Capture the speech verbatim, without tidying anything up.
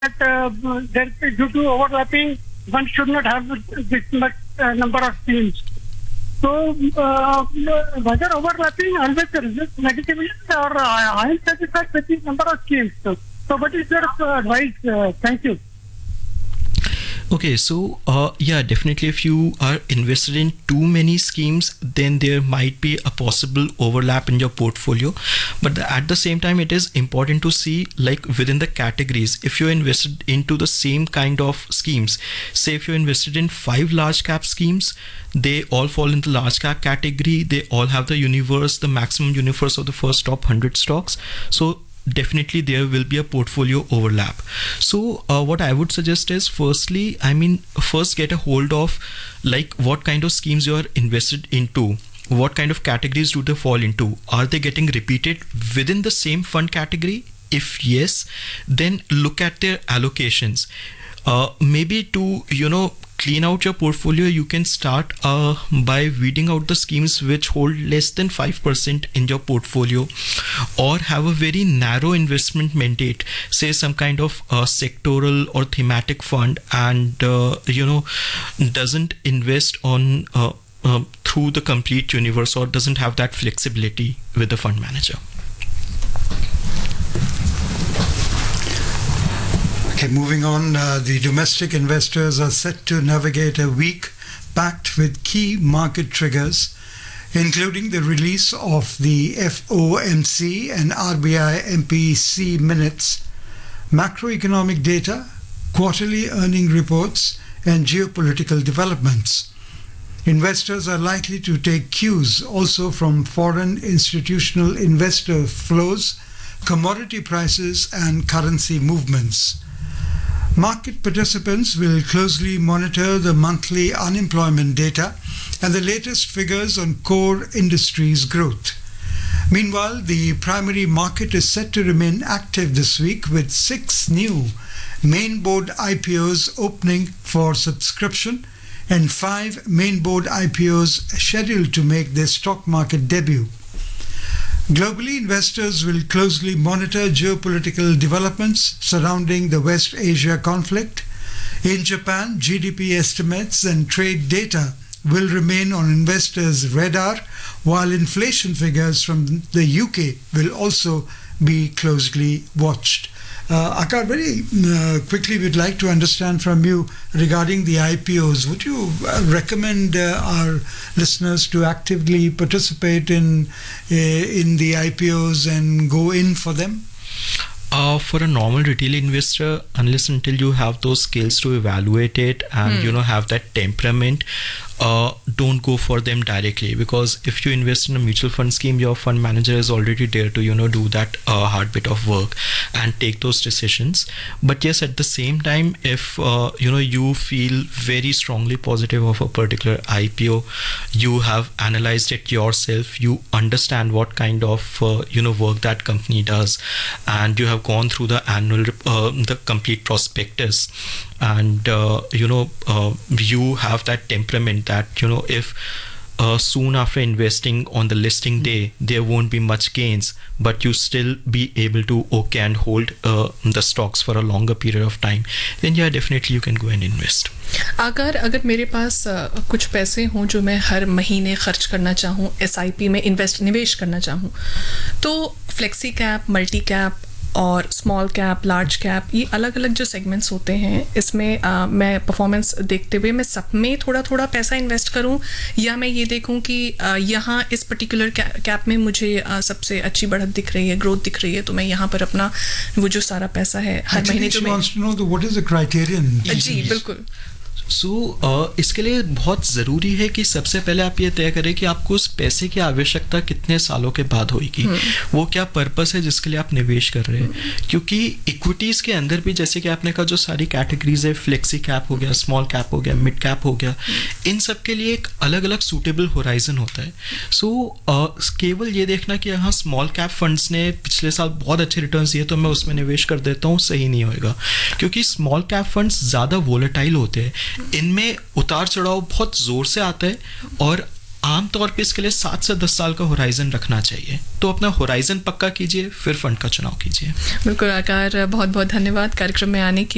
that uh, there, due to overlapping, one should not have this much uh, number of schemes. So, uh, whether overlapping always results negatively, or uh, I am satisfied with the number of schemes. So, so what is your uh, advice? Uh, thank you. Okay, so uh, yeah, definitely if you are invested in too many schemes, then there might be a possible overlap in your portfolio. But the, at the same time, it is important to see, like, within the categories, if you're invested into the same kind of schemes, say if you're invested in five large cap schemes, they all fall in the large cap category. They all have the universe, the maximum universe of the first top one hundred stocks. So definitely there will be a portfolio overlap. So uh, what I would suggest is, firstly, I mean, first get a hold of like what kind of schemes you are invested into. What kind of categories do they fall into? Are they getting repeated within the same fund category? If yes, then look at their allocations. Uh, maybe to, you know, clean out your portfolio, you can start uh, by weeding out the schemes which hold less than five percent in your portfolio, or have a very narrow investment mandate, say some kind of uh, sectoral or thematic fund, and uh, you know, doesn't invest on uh, uh, through the complete universe, or doesn't have that flexibility with the fund manager. Okay, moving on, uh, the domestic investors are set to navigate a week packed with key market triggers, including the release of the F O M C and R B I M P C minutes, macroeconomic data, quarterly earning reports, and geopolitical developments. Investors are likely to take cues also from foreign institutional investor flows, commodity prices, and currency movements. Market participants will closely monitor the monthly unemployment data and the latest figures on core industries growth. Meanwhile, the primary market is set to remain active this week, with six new main board I P Os opening for subscription and five main board I P Os scheduled to make their stock market debut. Globally, investors will closely monitor geopolitical developments surrounding the West Asia conflict. In Japan, G D P estimates and trade data will remain on investors' radar, while inflation figures from the U K will also be closely watched. Uh, Akar, very uh, quickly, we'd like to understand from you regarding the I P Os. Would you uh, recommend uh, our listeners to actively participate in uh, in the I P Os and go in for them? Uh, for a normal retail investor, unless until you have those skills to evaluate it and mm. you know, have that temperament, uh, don't go for them directly, because if you invest in a mutual fund scheme, your fund manager is already there to, you know, do that uh, hard bit of work and take those decisions. But yes, at the same time, if uh, you know, you feel very strongly positive of a particular I P O, you have analyzed it yourself, you understand what kind of uh, you know, work that company does, and you have gone through the annual uh, the complete prospectus, and uh, you know uh, you have that temperament that, you know, if uh, soon after investing on the listing day there won't be much gains, but you still be able to okay and hold uh, the stocks for a longer period of time, then yeah, definitely you can go and invest. अगर अगर मेरे पास uh, कुछ पैसे हों जो मैं हर महीने खर्च करना चाहूँ, एस आई पी में इन्वेस्ट निवेश करना चाहूँ, तो फ्लेक्सी कैप, मल्टी कैप और स्मॉल कैप, लार्ज कैप, ये अलग अलग जो सेगमेंट्स होते हैं, इसमें आ, मैं परफॉर्मेंस देखते हुए मैं सब में थोड़ा थोड़ा पैसा इन्वेस्ट करूं, या मैं ये देखूं कि आ, यहाँ इस पर्टिकुलर कैप में मुझे आ, सबसे अच्छी बढ़त दिख रही है, ग्रोथ दिख रही है, तो मैं यहाँ पर अपना वो जो सारा पैसा है हर महीने जो मैं जी बिल्कुल सो so, uh, इसके लिए बहुत ज़रूरी है कि सबसे पहले आप ये तय करें कि आपको उस पैसे की आवश्यकता कितने सालों के बाद होगी, वो क्या पर्पस है जिसके लिए आप निवेश कर रहे हैं. क्योंकि इक्विटीज़ के अंदर भी, जैसे कि आपने कहा, जो सारी कैटेगरीज है, फ्लेक्सी कैप हो गया, स्मॉल कैप हो गया, मिड कैप हो गया, इन सब के लिए एक अलग अलग सूटेबल होराइजन होता है. सो so, uh, केवल ये देखना कि हाँ स्मॉल कैप फंड्स ने पिछले साल बहुत अच्छे रिटर्न दिए तो मैं उसमें निवेश कर देता हूँ, सही नहीं होएगा. क्योंकि स्मॉल कैप फंड्स ज़्यादा वोलेटाइल होते हैं, इनमें उतार चढ़ाव बहुत जोर से आता है, और आमतौर पे इसके लिए सात से दस साल का होराइजन रखना चाहिए. तो अपना होराइजन पक्का कीजिए, फिर फंड का चुनाव कीजिए. बिल्कुल आकार, बहुत बहुत धन्यवाद कार्यक्रम में आने के